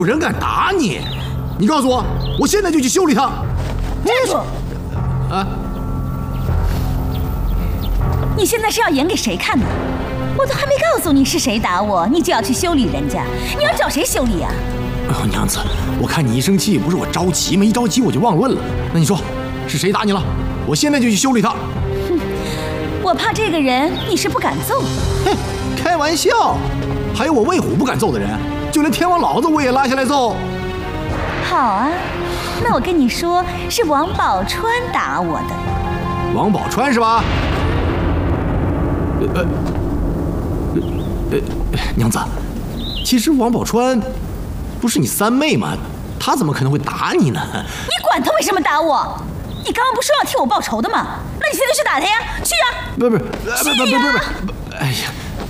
有人敢打你？你告诉我，我现在就去修理他。 站住！ 啊！ 你现在是要演给谁看呢？我都还没告诉你是谁打我，你就要去修理人家，你要找谁修理啊？ 哎呦，娘子，我看你一生气，不是我着急吗？一着急我就忘论了。那你说，是谁打你了？我现在就去修理他。 哼，我怕这个人你是不敢揍。 哼，开玩笑，还有我魏虎不敢揍的人，就连天王老子我也拉下来揍。 好啊，那我跟你说，是王宝钏打我的。 王宝钏是吧？娘子，其实王宝钏不是你三妹吗？她怎么可能会打你呢？ 你管她为什么打我？你刚刚不是说要替我报仇的吗？那你现在去打她呀，去啊！ 不，哎呀，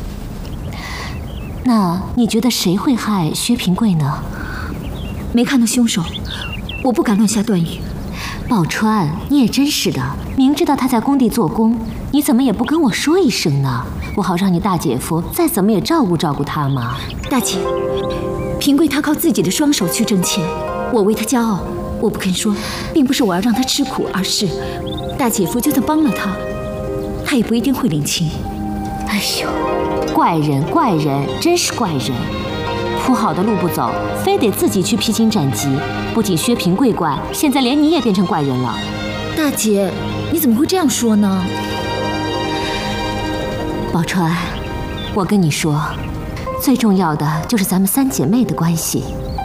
那你觉得谁会害薛平贵呢？ 没看到凶手，我不敢乱下断语。 宝钏，你也真是的，明知道他在工地做工，你怎么也不跟我说一声呢？我好让你大姐夫再怎么也照顾照顾他嘛。 大姐，平贵他靠自己的双手去挣钱，我为他骄傲，我不肯说，并不是我要让他吃苦，而是大姐夫就算帮了他，他也不一定会领情。 哎呦，怪人，真是怪人！铺好的路不走，非得自己去披荆斩棘。不仅薛平贵怪，现在连你也变成怪人了。 大姐，你怎么会这样说呢？ 宝钏，我跟你说，最重要的就是咱们三姐妹的关系。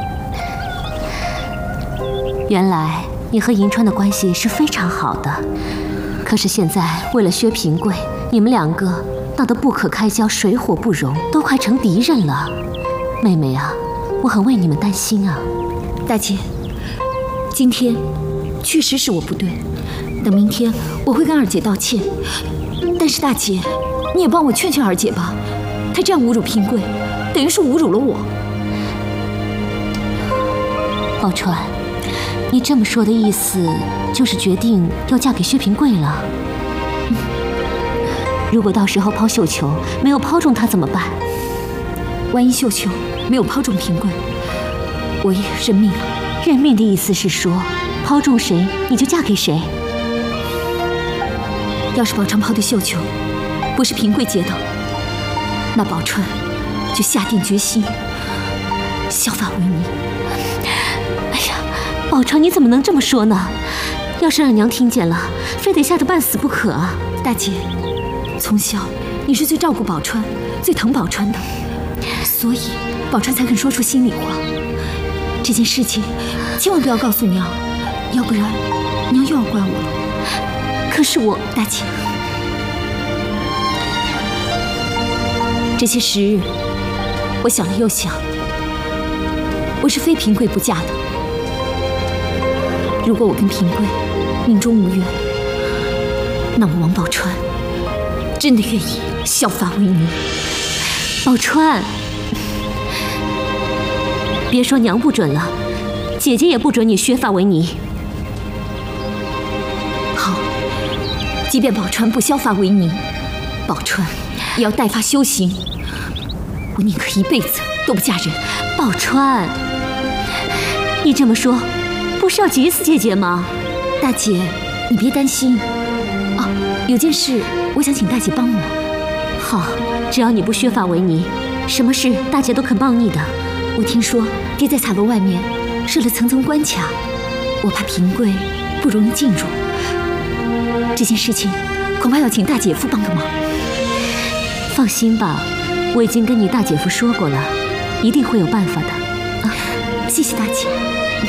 原来你和银川的关系是非常好的，可是现在为了薛平贵，你们两个闹得不可开交，水火不容，都快成敌人了。妹妹啊，我很为你们担心啊。 大姐，今天确实是我不对，等明天我会跟二姐道歉。但是大姐，你也帮我劝劝二姐吧，她这样侮辱平贵，等于是侮辱了我。 宝钏，你这么说的意思就是决定要嫁给薛平贵了？如果到时候抛绣球没有抛中他怎么办？ 万一绣球没有抛中平贵，我也认命了。 认命的意思是说，抛中谁你就嫁给谁。 要是宝钏抛的绣球不是平贵接到，那宝钏就下定决心效法为尼。 哎呀，宝钏你怎么能这么说呢？要是让娘听见了，非得吓得半死不可啊！ 大姐，从小你是最照顾宝钏、最疼宝钏的，所以宝钏才肯说出心里话。这件事情千万不要告诉娘，要不然娘又要怪我了。 可是我， 大姐，这些时日，我想了又想，我是非平贵不嫁的。如果我跟平贵命中无缘，那么王宝钏真的愿意效法为尼。 宝钏，别说娘不准了，姐姐也不准你削发为尼。 好，即便宝钏不削发为尼，宝钏也要带发修行。我宁可一辈子都不嫁人。 宝钏，你这么说，不是要急死姐姐吗？ 大姐，你别担心。啊，有件事我想请大姐帮我。 好，只要你不削发为尼，什么事大姐都肯帮你的。 我听说爹在彩楼外面设了层层关卡，我怕平贵不容易进入。这件事情恐怕要请大姐夫帮个忙。 放心吧，我已经跟你大姐夫说过了，一定会有办法的。 啊，谢谢大姐。